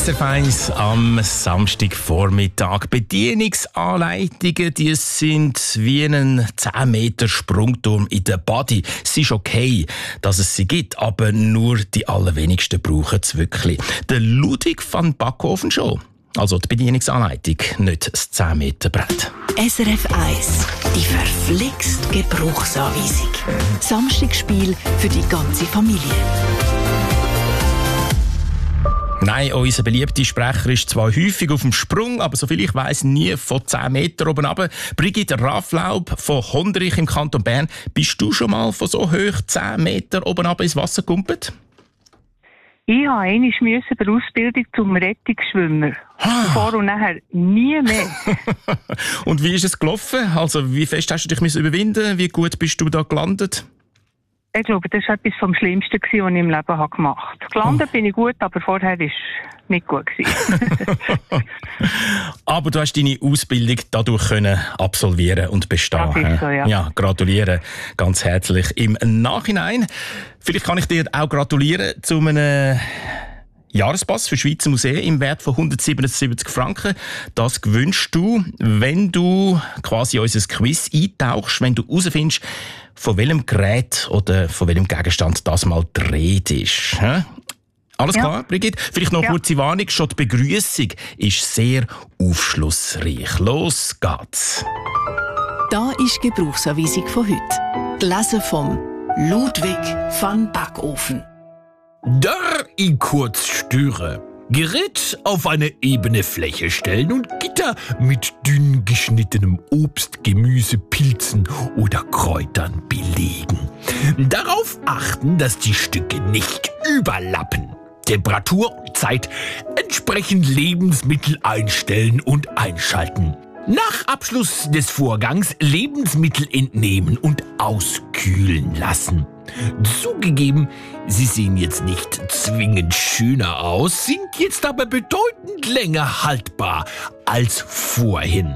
SRF1 am Samstagvormittag. Bedienungsanleitungen, die sind wie ein 10 Meter Sprungturm in der Body. Es ist okay, dass es sie gibt, aber nur die allerwenigsten brauchen es wirklich. Der Ludwig van Backofen schon. Also die Bedienungsanleitung, nicht das 10 Meter Brett. SRF1, die verflixt Gebrauchsanweisung. Samstagsspiel für die ganze Familie. Nein, unser beliebter Sprecher ist zwar häufig auf dem Sprung, aber soviel ich weiss, nie von 10 Meter oben runter. Brigitte Rafflaub von Honderich im Kanton Bern. Bist du schon mal von so hoch 10 Meter oben runter ins Wasser gekumpelt? Ich habe einmal bei der Ausbildung zum Rettungsschwimmer. Vor und nachher nie mehr. Und wie ist es gelaufen? Also, wie fest hast du dich überwinden? Wie gut bist du da gelandet? Ich glaube, das war etwas vom Schlimmsten, was ich im Leben gemacht habe. Gelandet bin ich gut, aber vorher war es nicht gut. Aber du hast deine Ausbildung dadurch können absolvieren und bestehen. Das ist so, ja. Ja, gratuliere ganz herzlich im Nachhinein. Vielleicht kann ich dir auch gratulieren zu einem Jahrespass für Schweizer Museen im Wert von 177 Franken. Das gewünscht du, wenn du quasi unser Quiz eintauchst, wenn du herausfindest, von welchem Gerät oder von welchem Gegenstand das mal die Rede ist. Alles klar, Brigitte? Vielleicht noch eine kurze Warnung. Schon die Begrüßung ist sehr aufschlussreich. Los geht's. Da ist die Gebrauchsanweisung von heute. Gelesen vom Ludwig van Backofen. Dörr in kurz störe. Gerät auf eine ebene Fläche stellen und Gitter mit dünn geschnittenem Obst, Gemüse, Pilzen oder Kräutern belegen. Darauf achten, dass die Stücke nicht überlappen. Temperatur und Zeit entsprechend Lebensmittel einstellen und einschalten. Nach Abschluss des Vorgangs Lebensmittel entnehmen und auskühlen lassen. Zugegeben, sie sehen jetzt nicht zwingend schöner aus, sind jetzt aber bedeutend länger haltbar als vorhin.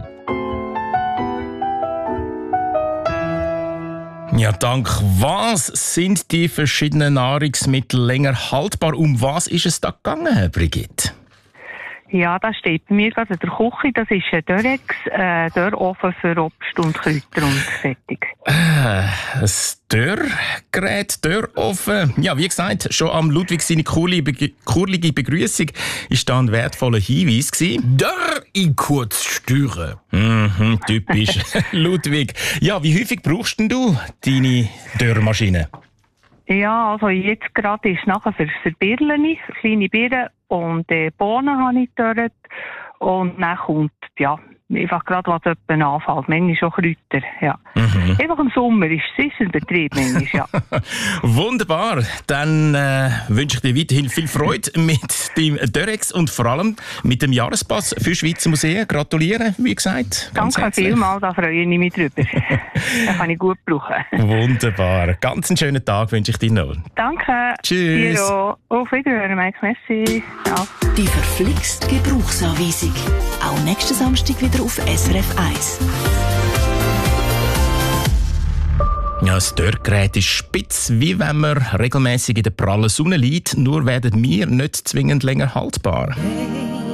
Ja, dank was sind die verschiedenen Nahrungsmittel länger haltbar? Um was ist es da gegangen, Brigitte? Ja, das steht bei mir gerade in der Küche. Das ist ein Dörrex, Dörrofen für Obst und Kräuter und fertig. Ein Dörrgerät, Dörrofen. Ja, wie gesagt, schon am Ludwig seine kurlige Begrüßung ist da ein wertvoller Hinweis gewesen. Dörr in kurz störe. Typisch. Ludwig. Ja, wie häufig brauchst denn du deine Dörrmaschine? Ja, also jetzt gerade ist es nachher für Birnen, kleine Birnen und Bohnen habe ich dort. Und dann kommt, ja, einfach gerade was jemand anfällt. Manchmal schon Kräuter, ja. Einfach im Sommer ist es ein Betrieb, manchmal, ja. Wunderbar. Dann wünsche ich dir weiterhin viel Freude mit dem Dörrex und vor allem mit dem Jahrespass für Schweizer Museen. Gratuliere, wie gesagt. Danke vielmals, da freue ich mich drüber. Das kann ich gut brauchen. Wunderbar. Ganz einen schönen Tag wünsche ich dir noch. Danke. Tschüss. Auf Wiederhören, Max. Merci. Ja. Die verflixt Gebrauchsanweisung. Auch nächsten Samstag wieder auf SRF 1. Ja, das Dörrgerät ist spitz, wie wenn man regelmäßig in der prallen Sonne liegt, nur werden wir nicht zwingend länger haltbar.